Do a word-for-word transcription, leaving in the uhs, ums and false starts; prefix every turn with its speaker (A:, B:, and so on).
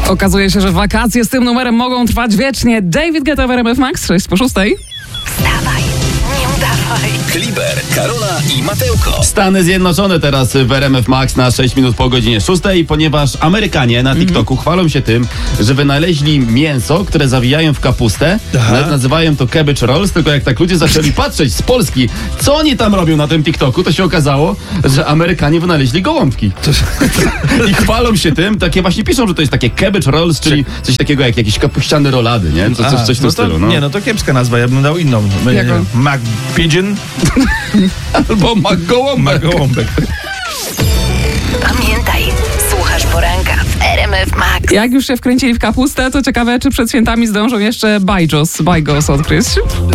A: Okazuje się, że wakacje z tym numerem mogą trwać wiecznie. David Guetta w R M F Max, sześć po szóstej.
B: Wstawaj, nie udawaj.
C: Kliber, Karola i Mateuko.
D: Stany Zjednoczone teraz w R M F Max na sześć minut po godzinie szóstej, ponieważ Amerykanie na TikToku mm-hmm. chwalą się tym, że wynaleźli mięso, które zawijają w kapustę. Nawet nazywają to cabbage rolls, tylko jak tak ludzie zaczęli patrzeć z Polski, co oni tam robią na tym TikToku, to się okazało, że Amerykanie wynaleźli gołąbki. I chwalą się tym, takie właśnie piszą, że to jest takie cabbage rolls, czyli coś takiego jak jakieś kapuściane rolady, nie? To, coś, coś w tym
E: no to,
D: stylu. No.
E: Nie, no to kiepska nazwa, ja bym dał inną.
A: Jaką?
E: Mac Pigeon
D: albo Mac Gołąbek.
E: Mac Gołąbek.
B: Pamiętaj, słuchasz poranka w R M F Max.
A: Jak już się wkręcili w kapustę, to ciekawe, czy przed świętami zdążą jeszcze bajos, bajgos odkryć.